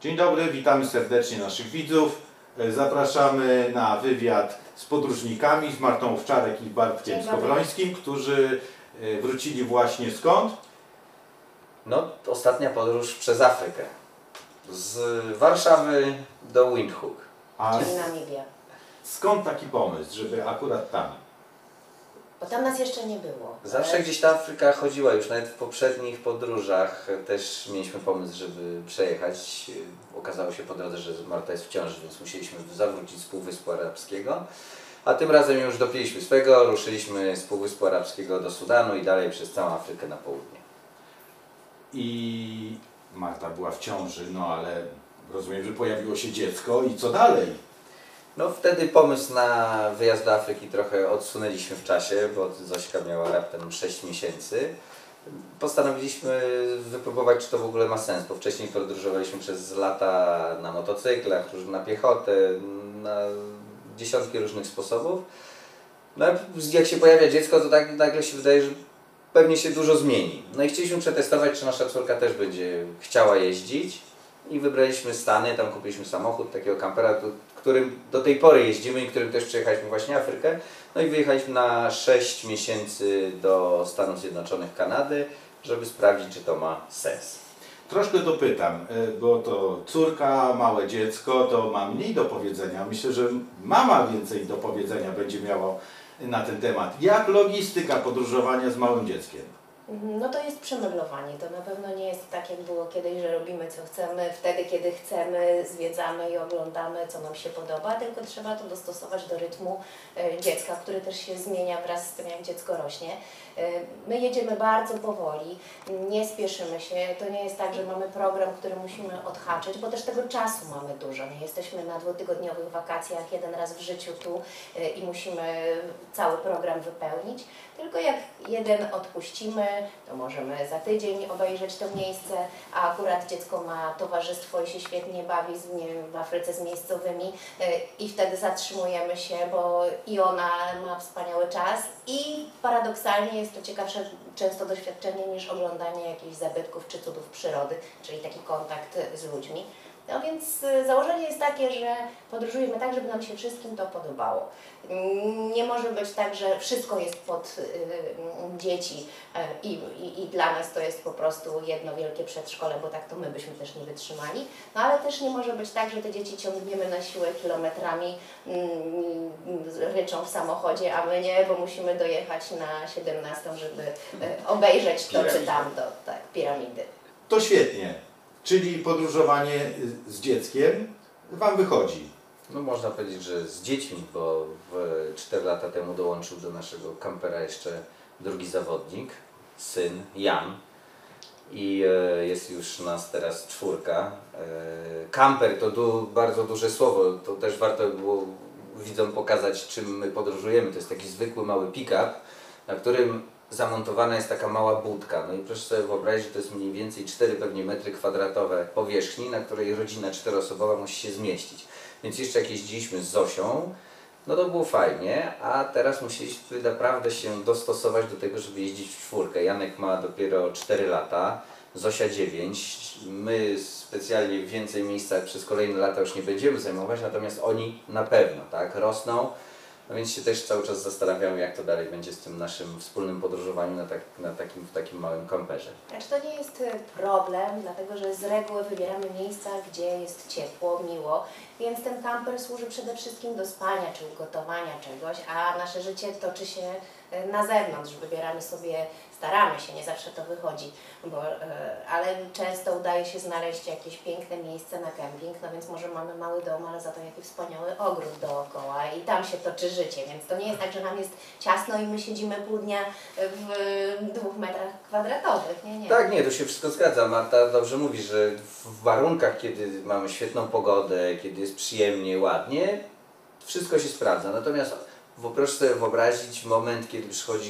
Dzień dobry, witamy serdecznie naszych widzów. Zapraszamy na wywiad z podróżnikami, z Martą Owczarek i Bartkiem Skowrońskim, którzy wrócili właśnie skąd? No, ostatnia podróż przez Afrykę. Z Warszawy do Windhoek. Czyli Namibia. Skąd taki pomysł, żeby akurat tam? Bo tam nas jeszcze nie było. Zawsze gdzieś ta Afryka chodziła, już nawet w poprzednich podróżach też mieliśmy pomysł, żeby przejechać. Okazało się po drodze, że Marta jest w ciąży, więc musieliśmy zawrócić z Półwyspu Arabskiego. A tym razem już dopięliśmy swego, ruszyliśmy z Półwyspu Arabskiego do Sudanu i dalej przez całą Afrykę na południe. I Marta była w ciąży, no ale rozumiem, że pojawiło się dziecko i co dalej? No wtedy pomysł na wyjazd do Afryki trochę odsunęliśmy w czasie, bo Zośka miała raptem 6 miesięcy. Postanowiliśmy wypróbować, czy to w ogóle ma sens, bo wcześniej podróżowaliśmy przez lata na motocyklach, na piechotę, na dziesiątki różnych sposobów. No jak się pojawia dziecko, to tak nagle się wydaje, że pewnie się dużo zmieni. No i chcieliśmy przetestować, czy nasza córka też będzie chciała jeździć. I wybraliśmy Stany, tam kupiliśmy samochód, takiego kampera, którym do tej pory jeździmy i którym też przejechaliśmy właśnie Afrykę. No i wyjechaliśmy na 6 miesięcy do Stanów Zjednoczonych, Kanady, żeby sprawdzić, czy to ma sens. Troszkę dopytam, bo to córka, małe dziecko, to ma mniej do powiedzenia. Myślę, że mama więcej do powiedzenia będzie miała na ten temat. Jak logistyka podróżowania z małym dzieckiem? No to jest przemeblowanie. To na pewno nie jest tak, jak było kiedyś, że robimy co chcemy, wtedy kiedy chcemy, zwiedzamy i oglądamy, co nam się podoba, tylko trzeba to dostosować do rytmu dziecka, który też się zmienia wraz z tym, jak dziecko rośnie. My jedziemy bardzo powoli, nie spieszymy się. To nie jest tak, że mamy program, który musimy odhaczyć, bo też tego czasu mamy dużo. Nie jesteśmy na 2-tygodniowych wakacjach jeden raz w życiu tu i musimy cały program wypełnić. Tylko jak jeden odpuścimy, to możemy za tydzień obejrzeć to miejsce, a akurat dziecko ma towarzystwo i się świetnie bawi w Afryce z miejscowymi i wtedy zatrzymujemy się, bo i ona ma wspaniały czas i paradoksalnie jest to ciekawsze często doświadczenie niż oglądanie jakichś zabytków czy cudów przyrody, czyli taki kontakt z ludźmi. No więc założenie jest takie, że podróżujemy tak, żeby nam się wszystkim to podobało. Nie może być tak, że wszystko jest pod dzieci i dla nas to jest po prostu jedno wielkie przedszkole, bo tak to my byśmy też nie wytrzymali. No ale też nie może być tak, że te dzieci ciągniemy na siłę kilometrami, ryczą w samochodzie, a my nie, bo musimy dojechać na 17, żeby obejrzeć to czy tamto, tak, piramidy. To świetnie. Czyli podróżowanie z dzieckiem Wam wychodzi? No można powiedzieć, że z dziećmi, bo 4 lata temu dołączył do naszego kampera jeszcze drugi zawodnik, syn Jan. I jest już nas teraz 4. Kamper to bardzo duże słowo, to też warto było widzom pokazać, czym my podróżujemy. To jest taki zwykły mały pick-up, na którym zamontowana jest taka mała budka. No i proszę sobie wyobrazić, że to jest mniej więcej 4 pewnie metry kwadratowe powierzchni, na której rodzina 4-osobowa musi się zmieścić. Więc jeszcze jak jeździliśmy z Zosią, no to było fajnie, a teraz musieliśmy naprawdę się dostosować do tego, żeby jeździć w 4. Janek ma dopiero 4 lata, Zosia 9. My specjalnie więcej miejsca przez kolejne lata już nie będziemy zajmować, natomiast oni na pewno, tak, rosną. No więc się też cały czas zastanawiamy, jak to dalej będzie z tym naszym wspólnym podróżowaniu w takim małym kamperze. Znaczy to nie jest problem, dlatego że z reguły wybieramy miejsca, gdzie jest ciepło, miło, więc ten kamper służy przede wszystkim do spania czy ugotowania czegoś, a nasze życie toczy się na zewnątrz. Wybieramy sobie, staramy się, nie zawsze to wychodzi, ale często udaje się znaleźć jakieś piękne miejsce na kemping, no więc może mamy mały dom, ale za to jaki wspaniały ogród dookoła i tam się toczy życie, więc to nie jest tak, że nam jest ciasno i my siedzimy pół dnia w 2 metrach kwadratowych, nie. Tak, nie, to się wszystko zgadza. Marta dobrze mówi, że w warunkach, kiedy mamy świetną pogodę, kiedy jest przyjemnie, ładnie, wszystko się sprawdza. Natomiast proszę sobie wyobrazić moment, kiedy przychodzi